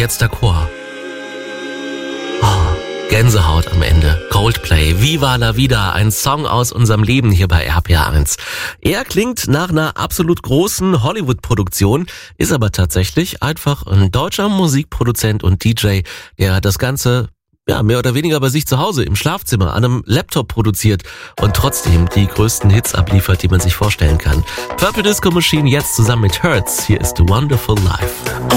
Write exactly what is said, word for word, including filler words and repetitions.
jetzt der Chor. Oh, Gänsehaut am Ende. Coldplay, Viva la Vida, ein Song aus unserem Leben hier bei R P R eins. Er klingt nach einer absolut großen Hollywood-Produktion, ist aber tatsächlich einfach ein deutscher Musikproduzent und D J, der das Ganze ja, mehr oder weniger bei sich zu Hause im Schlafzimmer an einem Laptop produziert und trotzdem die größten Hits abliefert, die man sich vorstellen kann. Purple Disco Machine jetzt zusammen mit Hurts. Hier ist The Wonderful Life.